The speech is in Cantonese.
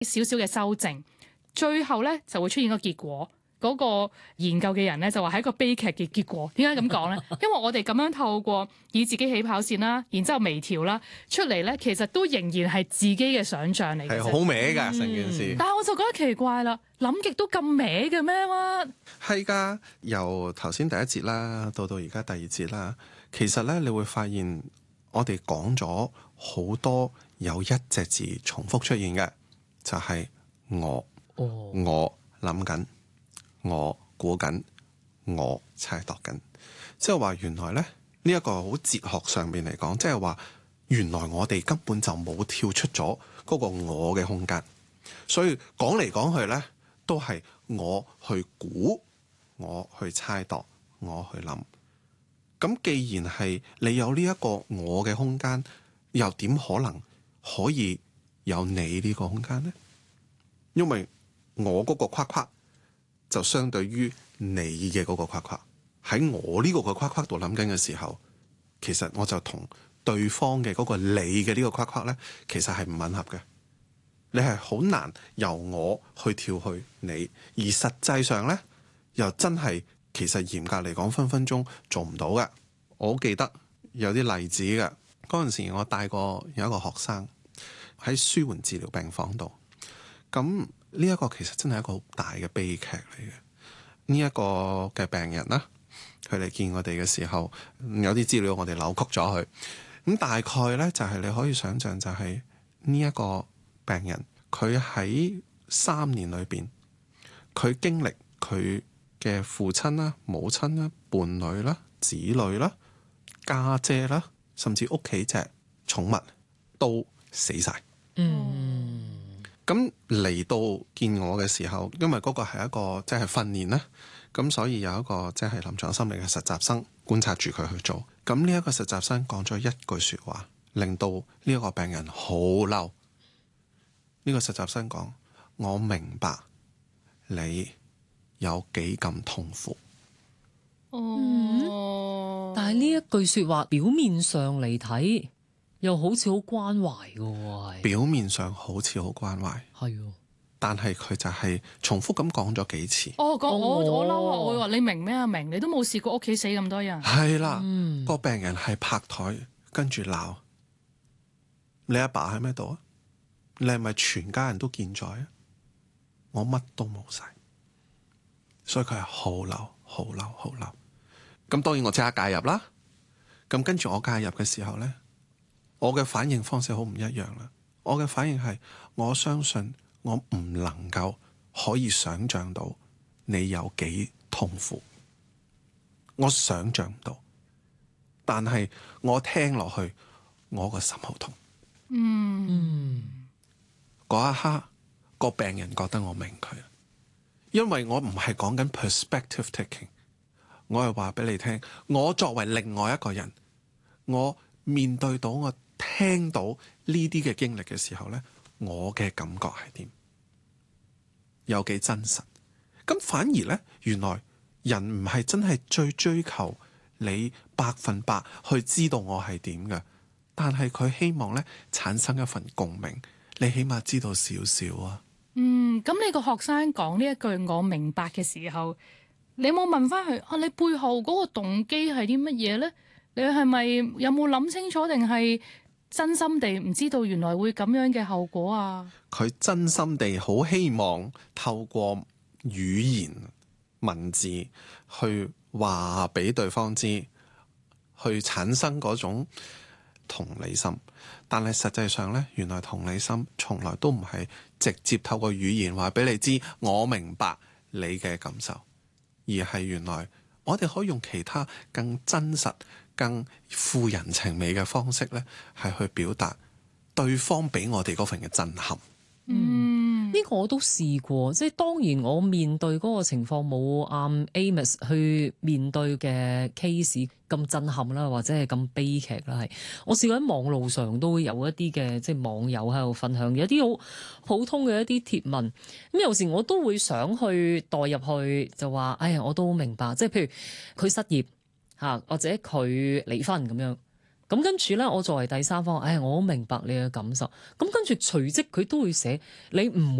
少少嘅修正，最後咧就會出現個結果。嗰個研究嘅人咧就話係一個悲劇嘅結果。點解咁講咧？因為我哋咁樣透過以自己起跑線啦，然之後微調啦出嚟咧，其實都仍然係自己嘅想像嚟嘅， 係好歪㗎成件事。 但係我就覺得奇怪啦，諗極都咁歪嘅咩哇？ 係㗎，由頭先第一節啦，到而家第二節啦，其實咧你會發現我哋講咗好多有一隻字重複出現嘅，就係我諗緊。我估緊，我猜度緊，即係話原來咧呢一個好哲學上面嚟講，即係話原來我哋根本就冇跳出咗嗰個我嘅空間，所以講嚟講去咧都係我去估，我去猜度，我去諗。咁既然係你有呢一個我嘅空間，又點可能可以有你呢個空間呢？因為我嗰個框框就相對於你嘅嗰個框框，喺我呢個嘅框框度諗緊嘅時候，其實我就同對方嘅嗰個你嘅呢個框框咧，其實係唔吻合嘅。你係好難由我去跳去你，而實際上咧又真係其實嚴格嚟講分分鐘做唔到嘅。我好記得有啲例子嘅，嗰陣時我帶過有一個學生喺舒緩治療病房度，咁。呢一個其實真係一個好大嘅悲劇嚟嘅。呢一個嘅病人啦，佢嚟見我哋嘅時候，有啲資料我哋扭曲咗佢。咁大概咧就係你可以想象，就係呢一個病人，佢喺3年裏邊，佢經歷佢嘅父親啦、母親啦、伴侶啦、子女啦、家姐啦，甚至屋企隻寵物都死晒。咁嚟到見我嘅時候，因為嗰個係一個即係訓練啦，咁所以有一個即係臨床心理嘅實習生觀察住佢去做。咁呢一個實習生講咗一句說話，令到呢一個病人好嬲。呢個實習生講：我明白你有幾咁痛苦。 但係呢一句說話表面上嚟睇，又好似好關懷嘅， 表面上好似好關懷， 係喎， 但係佢就係重複咁講咗幾次。 我嬲啊！我話你明咩啊？明你都冇試過屋企死咁多人。 係啦，個病人係拍台跟住鬧你阿爸喺咩度啊？你係咪全家人都健在啊？我乜都冇晒，所以佢係好嬲、好嬲、好嬲。咁當然我即刻介入啦。咁跟住我介入嘅時候咧，我嘅反應方式好唔一樣啦。我嘅反應係，我相信我唔能夠可以想像到你有幾痛苦，我想像唔到，但係我聽落去，我個心好痛。嗰一刻，個病人覺得我明佢，因為我唔係講緊 perspective taking， 我係話俾你聽，我作為另外一個人，我面對到我聽到呢啲嘅經歷嘅時候呢，我嘅感覺係點？有幾真實？咁反而呢，原來人唔係真係最追求你100%去知道我係點嘅，但係佢希望呢產生一份共鳴，你起碼知道少少啊。 咁你個學生講呢一句我明白嘅時候，你有冇問翻佢啊？你背後嗰個動機係啲乜嘢呢？你係咪有冇諗清楚，定係真心地唔知道原來會咁樣嘅後果啊？ 佢真心地好希望透過語言文字去話俾對方知，去產生嗰種同理心。但係實際上呢，原來同理心從來都唔係直接透過語言話俾你知我明白你嘅感受，而係原來我哋可以用其他更真實、更富人情味嘅方式呢，係去表達對方俾我哋嗰份嘅震撼。 呢個我都試過，即係當然我面對嗰個情況冇Amos 去面對嘅 case 咁震撼啦，或者係咁悲劇啦。係我試過喺網路上都會有一啲嘅即係網友喺度分享有啲好普通嘅一啲貼文，咁有時我都會想去代入去，就話我都明白，即係譬如佢失業吓，或者佢離婚咁樣。 咁跟住咧，我作為第三方，我好明白你嘅感受。咁跟住隨即佢都會寫你唔